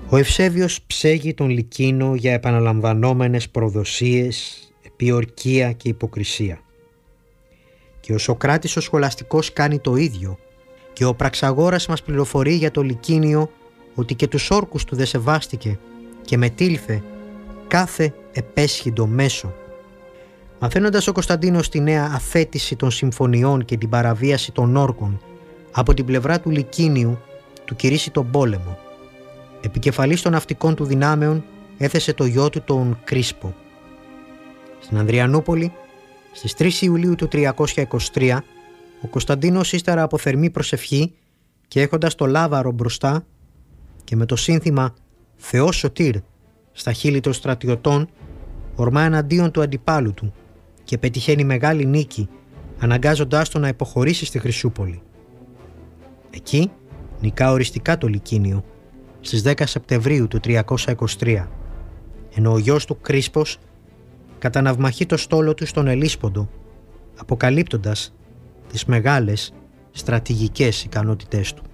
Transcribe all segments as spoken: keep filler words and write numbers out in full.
Ο Ευσέβιος ψέγει τον Λυκίνο για επαναλαμβανόμενες προδοσίες, επιορκία και υποκρισία. Και ο Σωκράτης ο σχολαστικός κάνει το ίδιο, και ο Πραξαγόρας μας πληροφορεί για το Λυκίνιο ότι και τους όρκους του δε σεβάστηκε και μετήλθε κάθε επέσχυντο μέσο. Μαθαίνοντας ο Κωνσταντίνος τη νέα αθέτηση των συμφωνιών και την παραβίαση των όρκων από την πλευρά του Λυκίνιου, του κηρύσσει τον πόλεμο. Επικεφαλής των ναυτικών του δυνάμεων έθεσε το γιο του τον Κρίσπο. Στην Ανδριανούπολη, στις τρεις Ιουλίου του τριακόσια είκοσι τρία, ο Κωνσταντίνος, ύστερα από θερμή προσευχή και έχοντας το λάβαρο μπροστά και με το σύνθημα «Θεός σωτήρ» στα χείλη των στρατιωτών, ορμά εναντίον του αντιπάλου του και πετυχαίνει μεγάλη νίκη, αναγκάζοντάς τον να υποχωρήσει στη Χρυσούπολη. Εκεί νικά οριστικά το Λυκίνιο στις δέκα Σεπτεμβρίου του τριακόσια είκοσι τρία, ενώ ο γιος του Κρίσπος καταναυμαχεί το στόλο του στον Ελίσποντο, αποκαλύπτοντας τις μεγάλες στρατηγικές ικανότητές του.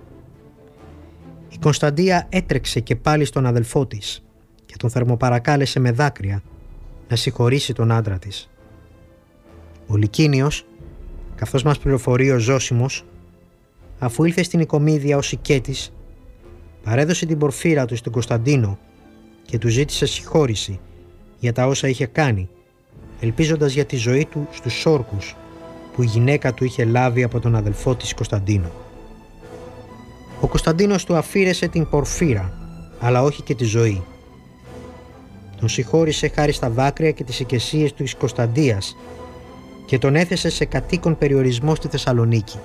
Η Κωνσταντία έτρεξε και πάλι στον αδελφό της και τον θερμοπαρακάλεσε με δάκρυα να συγχωρήσει τον άντρα της. Ο Λυκίνιος, καθώς μας πληροφορεί ο Ζώσιμος, αφού ήλθε στην Οικομίδια ως οικέτης, παρέδωσε την πορφύρα του στον Κωνσταντίνο και του ζήτησε συγχώρηση για τα όσα είχε κάνει, ελπίζοντας για τη ζωή του στους όρκους που η γυναίκα του είχε λάβει από τον αδελφό της Κωνσταντίνο. Ο Κωνσταντίνος του αφήρεσε την πορφύρα, αλλά όχι και τη ζωή. Τον συγχώρησε χάρη στα δάκρυα και τις οικεσίες του εις Κωνσταντίας και τον έθεσε σε κατοίκον περιορισμό στη Θεσσαλονίκη.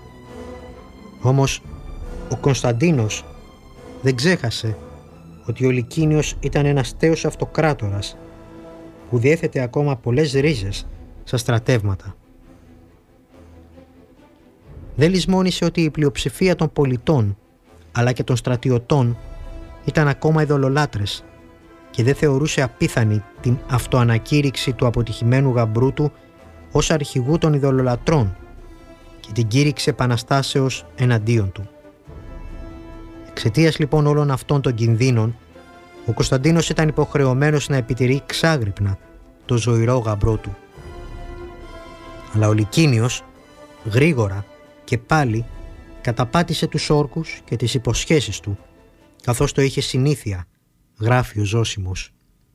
Όμως ο Κωνσταντίνος δεν ξέχασε ότι ο Λυκίνιος ήταν ένας τέος αυτοκράτορας που διέθετε ακόμα πολλές ρίζες στα στρατεύματα. Δεν λησμόνησε ότι η πλειοψηφία των πολιτών αλλά και των στρατιωτών ήταν ακόμα ειδωλολάτρες και δεν θεωρούσε απίθανη την αυτοανακήρυξη του αποτυχημένου γαμπρού του ως αρχηγού των ειδωλολατρών και την κήρυξη επαναστάσεως εναντίον του. Εξαιτίας λοιπόν όλων αυτών των κινδύνων, ο Κωνσταντίνος ήταν υποχρεωμένος να επιτηρεί ξάγρυπνα το ζωηρό γαμπρό του. Αλλά ο Λυκίνιος γρήγορα και πάλι καταπάτησε τους όρκους και τις υποσχέσεις του, καθώς το είχε συνήθεια, γράφει ο Ζώσιμος.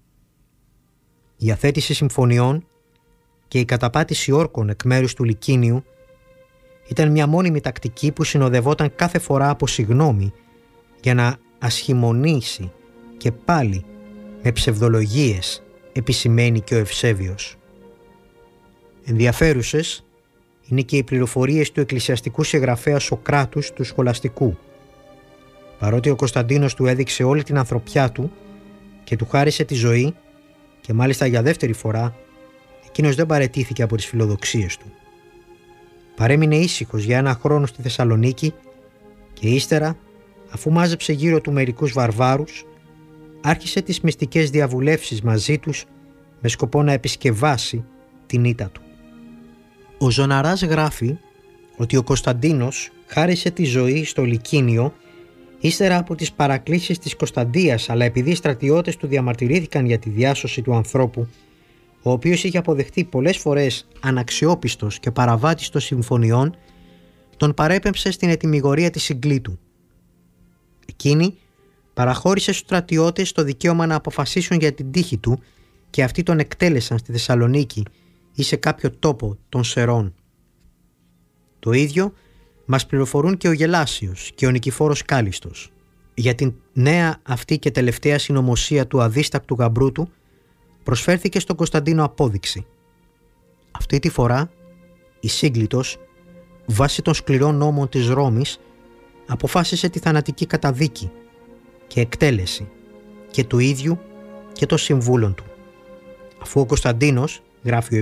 Η αθέτηση συμφωνιών και η καταπάτηση όρκων εκ μέρους του Λυκίνιου ήταν μια μόνιμη τακτική που συνοδευόταν κάθε φορά από συγγνώμη για να ασχημονήσει και πάλι με ψευδολογίες, επισημαίνει και ο Ευσέβιος. Ενδιαφέρουσες είναι και οι πληροφορίες του εκκλησιαστικού συγγραφέα Σωκράτους του Σχολαστικού. Παρότι ο Κωνσταντίνος του έδειξε όλη την ανθρωπιά του και του χάρισε τη ζωή, και μάλιστα για δεύτερη φορά, εκείνος δεν παραιτήθηκε από τις φιλοδοξίες του. Παρέμεινε ήσυχος για ένα χρόνο στη Θεσσαλονίκη και ύστερα, αφού μάζεψε γύρω του μερικούς βαρβάρους, άρχισε τις μυστικές διαβουλεύσεις μαζί τους με σκοπό να επισκευάσει την ήττα του. Ο Ζωναράς γράφει ότι ο Κωνσταντίνος χάρισε τη ζωή στο Λυκίνιο ύστερα από τις παρακλήσεις της Κωνσταντίας, αλλά επειδή οι στρατιώτες του διαμαρτυρήθηκαν για τη διάσωση του ανθρώπου, ο οποίος είχε αποδεχτεί πολλές φορές αναξιόπιστος και παραβάτης των συμφωνιών, τον παρέπεμψε στην ετυμηγορία της συγκλήτου. Εκείνη παραχώρησε στους στρατιώτες το δικαίωμα να αποφασίσουν για την τύχη του και αυτοί τον εκτέλεσαν στη Θεσσαλονίκη ή σε κάποιο τόπο των Σερών. Το ίδιο μας πληροφορούν και ο Γελάσιος και ο Νικηφόρος Κάλιστος. Για την νέα αυτή και τελευταία συνωμοσία του αδίστακτου γαμπρού του προσφέρθηκε στον Κωνσταντίνο απόδειξη. Αυτή τη φορά η Σύγκλιτος, βάσει των σκληρών νόμων της Ρώμης, αποφάσισε τη θανατική καταδίκη και εκτέλεση και του ίδιου και των συμβούλων του. Αφού ο Κωνσταντίνος, γράφει ο